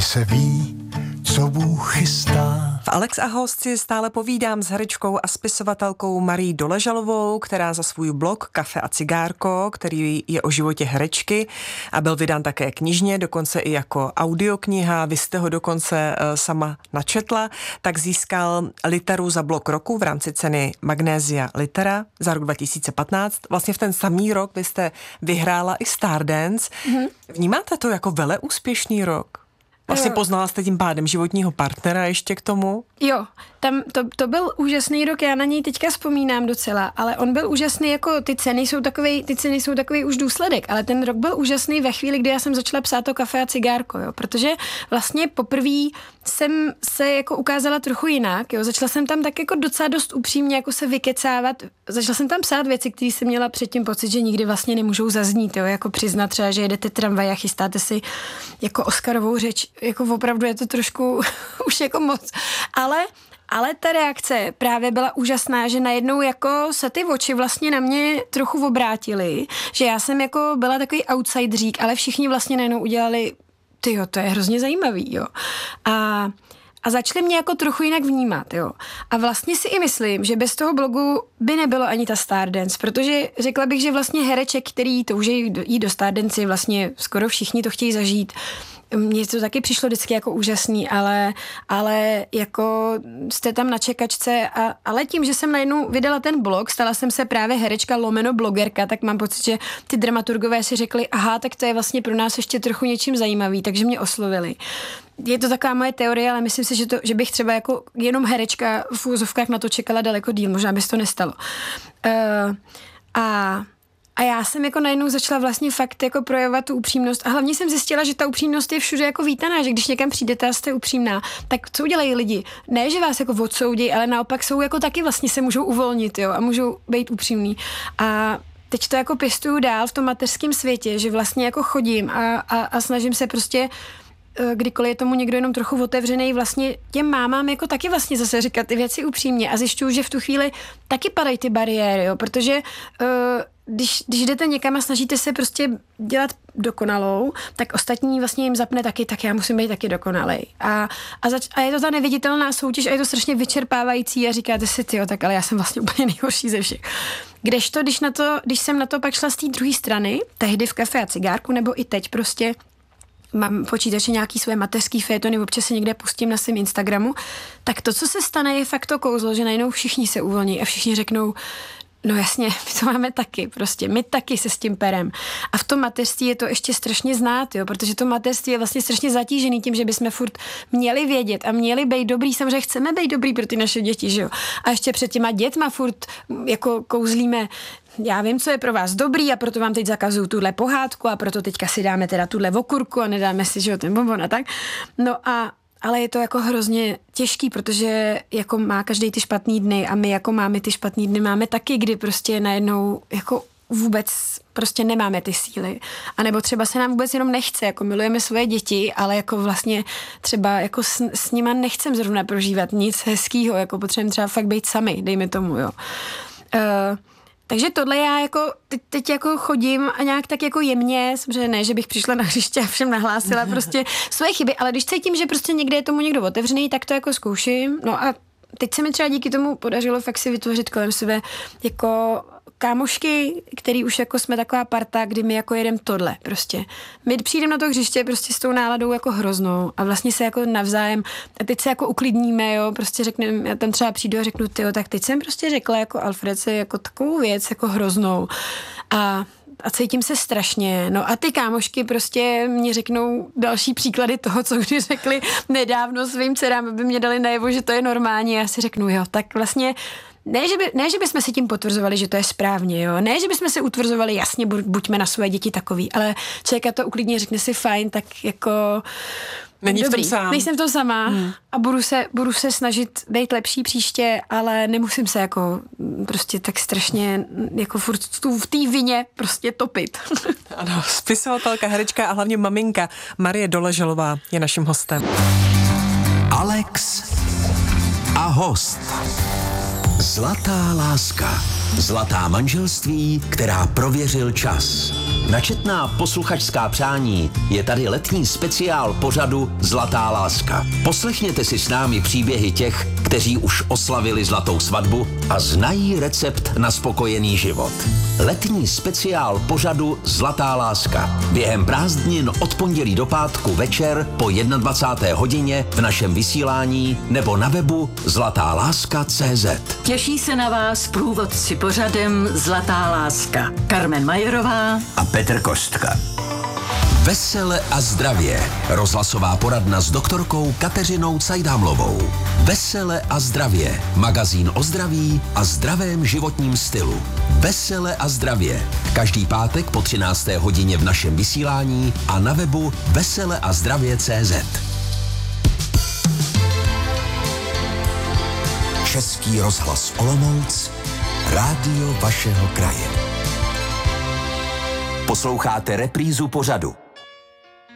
kdy se ví, co Bůh chystá. V Alex a host si stále povídám s herečkou a spisovatelkou Marií Doležalovou, která za svůj blog Kafe a cigárko, který je o životě herečky a byl vydán také knižně, dokonce i jako audiokniha, vy jste ho dokonce sama načetla, tak získal literu za blog roku v rámci ceny Magnézia Litera za rok 2015. Vlastně v ten samý rok vy jste vyhrála i Stardance. Vnímáte to jako veleúspěšný rok? Vlastně poznala jste tím pádem životního partnera ještě k tomu? Jo, to byl úžasný rok, já na něj teďka vzpomínám docela, ale on byl úžasný, jako ty ceny jsou takový už důsledek, ale ten rok byl úžasný ve chvíli, kdy já jsem začala psát to Kafe a cigárko, jo, protože vlastně poprvé jsem se jako ukázala trochu jinak, jo, začala jsem tam tak jako docela dost upřímně jako se vykecávat, začala jsem tam psát věci, které jsem měla předtím pocit, že nikdy vlastně nemůžou zaznít, jo, jako přiznat třeba, že jedete tramvaj a chystáte si jako Oscarovou řeč, jako opravdu je to trošku už jako moc, ale ta reakce právě byla úžasná, že najednou jako se ty oči vlastně na mě trochu obrátily, že já jsem jako byla takový outsideřík, ale všichni vlastně najednou udělali, tyjo, to je hrozně zajímavý, jo. A začali mě jako trochu jinak vnímat, jo. A vlastně si i myslím, že bez toho blogu by nebylo ani ta Stardance, protože řekla bych, že vlastně hereček, který touží jít do Stardance, vlastně skoro všichni to chtějí zažít. Mně to taky přišlo vždycky jako úžasný, ale jako jste tam na čekačce ale tím, že jsem najednou vydala ten blog, stala jsem se právě herečka lomeno blogerka, tak mám pocit, že ty dramaturgové si řekli, aha, tak to je vlastně pro nás ještě trochu něčím zajímavý, takže mě oslovili. Je to taková moje teorie, ale myslím si, že bych třeba jako jenom herečka v úzovkách na to čekala daleko díl, možná by se to nestalo. A já jsem jako najednou začala vlastně fakt jako projevovat tu upřímnost a hlavně jsem zjistila, že ta upřímnost je všude jako vítaná, že když někam přijdete a jste upřímná, tak co udělají lidi? Ne, že vás jako odsoudí, ale naopak jsou jako taky vlastně se můžou uvolnit, jo, a můžou být upřímní. A teď to jako pěstuju dál v tom mateřském světě, že vlastně jako chodím a snažím se prostě kdykoliv je tomu někdo jenom trochu otevřený, vlastně těm mámám jako taky vlastně zase říkat ty věci upřímně a zjišťuju, že v tu chvíli taky padají ty bariéry, jo, protože když jdete někam a snažíte se prostě dělat dokonalou, tak ostatní vlastně jim zapne taky, tak já musím být taky dokonalej. A je to ta neviditelná soutěž a je to strašně vyčerpávající a říkáte si, tyjo, tak ale já jsem vlastně úplně nejhorší ze všech. Kdežto, když jsem na to pak šla z té druhé strany, tehdy v Kafe a cigárku, nebo i teď prostě mám počítače nějaký své mateřský fétony, občas se někde pustím na svém Instagramu, tak to, co se stane, je fakt to kouzlo, že najednou všichni se uvolní a všichni řeknou, no jasně, my to máme taky, prostě, my taky se s tím perem. A v tom mateřství je to ještě strašně znát, jo, protože to mateřství je vlastně strašně zatížený tím, že bychom furt měli vědět a měli být dobrý, samozřejmě chceme být dobrý pro ty naše děti, že jo. A ještě před těma dětma furt jako kouzlíme, já vím, co je pro vás dobrý a proto vám teď zakazuju tuhle pohádku a proto teďka si dáme teda tuhle okurku a nedáme si, že jo, ten bonbon a tak. No ale je to jako hrozně těžký, protože jako má každý ty špatný dny a my jako máme ty špatný dny máme taky, kdy prostě najednou jako vůbec prostě nemáme ty síly. A nebo třeba se nám vůbec jenom nechce, jako milujeme svoje děti, ale jako vlastně třeba jako s nima nechcem zrovna prožívat nic hezkýho, jako potřebujeme třeba fakt být sami, dejme tomu, jo. Takže tohle já jako teď jako chodím a nějak tak jako jemně, samozřejmě ne, že bych přišla na hřiště a všem nahlásila prostě svoje chyby, ale když cítím, že prostě někde je tomu někdo otevřený, tak to jako zkouším. No a teď se mi třeba díky tomu podařilo fakt si vytvořit kolem sebe jako kámošky, který už jako jsme taková parta, kdy my jako jedem tohle prostě. My přijdeme na to hřiště prostě s tou náladou jako hroznou a vlastně se jako navzájem a teď se jako uklidníme, jo, prostě řekneme, já tam třeba přijdu a řeknu, tyjo, tak teď jsem prostě řekla jako Alfredce jako takovou věc jako hroznou a cítím se strašně. No a ty kámošky prostě mě řeknou další příklady toho, co kdy řekli nedávno svým dcerám, aby mě dali najevo, že to je normální. Já si řeknu, jo, tak vlastně ne, že bychom si tím potvrzovali, že to je správně, jo. Ne, že bychom se utvrzovali, jasně, buďme na své děti takový, ale člověka to uklidně řekne si fajn, tak jako není dobrý, v tom sám. Nejsem v tom sama a budu se snažit být lepší příště, ale nemusím se jako prostě tak strašně jako furt v té vině prostě topit. Ano, spisovatelka, herečka a hlavně maminka Marie Doležalová je naším hostem. Alex a host. Zlatá láska. Zlatá manželství, která prověřil čas. Na četná posluchačská přání je tady letní speciál pořadu Zlatá láska. Poslechněte si s námi příběhy těch, kteří už oslavili zlatou svatbu a znají recept na spokojený život. Letní speciál pořadu Zlatá láska. Během prázdnin od pondělí do pátku večer po 21. hodině v našem vysílání nebo na webu zlatáláska.cz. Těší se na vás průvodci pořadem Zlatá láska. Carmen Majerová A Petr Kostka. Vesele a zdravě. Rozhlasová poradna s doktorkou Kateřinou Cajdámlovou. Vesele a zdravě. Magazín o zdraví a zdravém životním stylu. Vesele a zdravě. Každý pátek po 13. hodině v našem vysílání a na webu veseleazdravě.cz. Český rozhlas Olomouc, rádio vašeho kraje. Posloucháte reprízu pořadu.